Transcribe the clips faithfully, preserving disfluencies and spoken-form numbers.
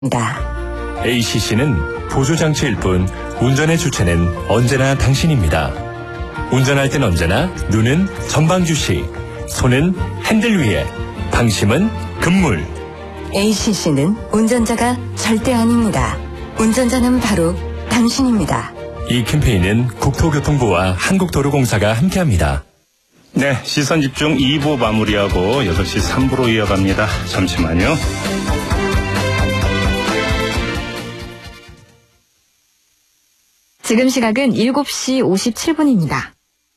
에이씨씨는 보조장치일 뿐 운전의 주체는 언제나 당신입니다. 운전할 땐 언제나 눈은 전방주시, 손은 핸들 위에, 방심은 금물. 에이씨씨는 운전자가 절대 아닙니다. 운전자는 바로 당신입니다. 이 캠페인은 국토교통부와 한국도로공사가 함께합니다. 네, 시선집중 이 부 마무리하고 여덟 시 삼 부로 이어갑니다. 잠시만요. 지금 시각은 일곱 시 오십칠 분입니다.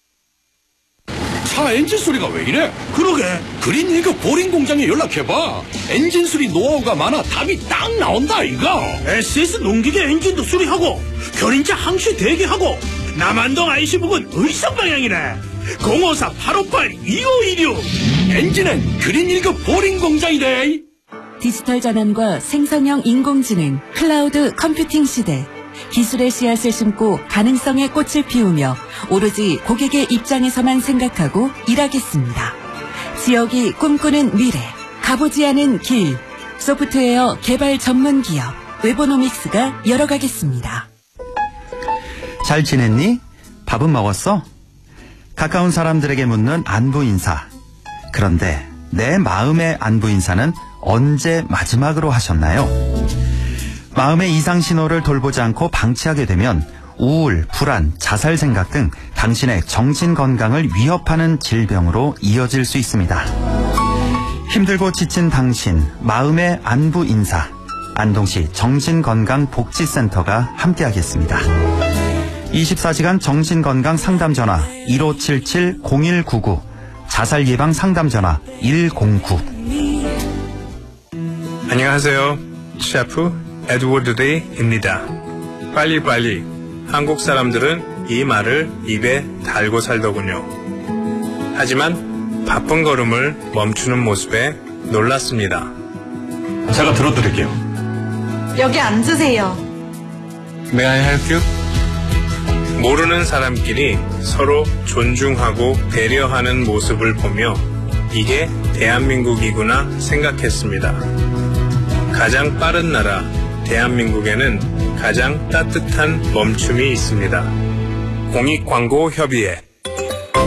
차 엔진 소리가 왜 이래? 그러게, 그린 일급 보링 공장에 연락해봐. 엔진 수리 노하우가 많아 답이 딱 나온다 이거. 에스에스 농기계 엔진도 수리하고 견인차 항시 대기하고 남한동 아이씨 부근 의성 방향이네. 공오사 팔오팔 이오일육. 엔진은 그린 일급 보링 공장이래. 디지털 전환과 생성형 인공지능, 클라우드 컴퓨팅 시대. 기술의 씨앗을 심고 가능성의 꽃을 피우며 오로지 고객의 입장에서만 생각하고 일하겠습니다. 지역이 꿈꾸는 미래, 가보지 않은 길. 소프트웨어 개발 전문 기업 웨보노믹스가 열어가겠습니다. 잘 지냈니? 밥은 먹었어? 가까운 사람들에게 묻는 안부 인사. 그런데 내 마음의 안부 인사는 언제 마지막으로 하셨나요? 마음의 이상 신호를 돌보지 않고 방치하게 되면 우울, 불안, 자살 생각 등 당신의 정신 건강을 위협하는 질병으로 이어질 수 있습니다. 힘들고 지친 당신, 마음의 안부 인사. 안동시 정신건강복지센터가 함께하겠습니다. 이십사 시간 정신건강 상담 전화 일오칠칠 공일구구, 자살 예방 상담 전화 일공구. 안녕하세요. 셰프 에드워드 데이입니다. 빨리빨리. 한국 사람들은 이 말을 입에 달고 살더군요. 하지만 바쁜 걸음을 멈추는 모습에 놀랐습니다. 제가 들어드릴게요. 여기 앉으세요. May I help you? 모르는 사람끼리 서로 존중하고 배려하는 모습을 보며 이게 대한민국이구나 생각했습니다. 가장 빠른 나라 대한민국에는 가장 따뜻한 멈춤이 있습니다. 공익광고협의회